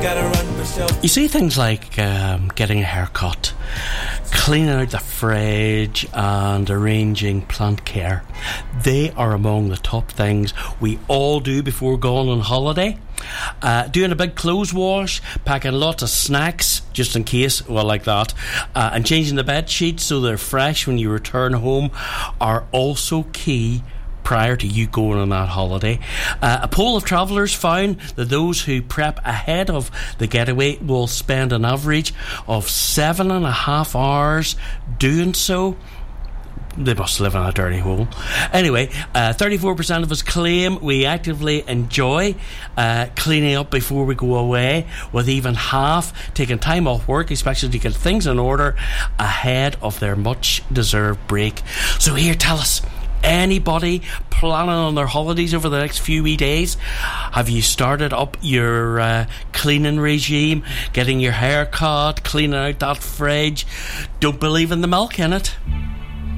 You see things like getting a haircut, cleaning out the fridge and arranging plant care. They are among the top things we all do before going on holiday. Doing a big clothes wash, packing lots of snacks just in case, well, like that, and changing the bed sheets so they're fresh when you return home are also key prior to you going on that holiday. A poll of travellers found that those who prep ahead of the getaway will spend an average of 7.5 hours doing so. They must live in a dirty hole. Anyway, 34% of us claim we actively enjoy cleaning up before we go away, with even half taking time off work, especially to get things in order ahead of their much-deserved break. So here, tell us, anybody planning on their holidays over the next few wee days? Have you started up your cleaning regime, getting your hair cut, cleaning out that fridge? Don't believe in the milk in it.